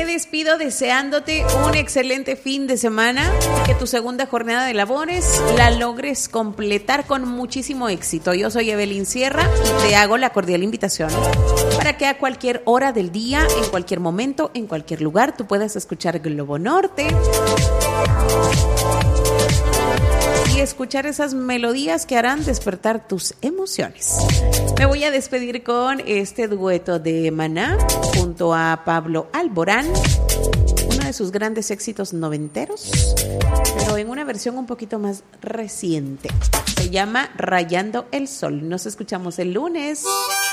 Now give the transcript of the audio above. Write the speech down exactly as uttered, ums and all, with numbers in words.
despido deseándote un excelente fin de semana, que tu segunda jornada de labores la logres completar con muchísimo éxito. Yo soy Evelyn Sierra y te hago la cordial invitación para que a cualquier hora del día, en cualquier momento, en cualquier lugar, tú puedas escuchar Globo Norte y escuchar esas melodías que harán despertar tus emociones. Me voy a despedir con este dueto de Maná junto a Pablo Alborán, uno de sus grandes éxitos noventeros, pero en una versión un poquito más reciente. Se llama Rayando el Sol. Nos escuchamos el lunes.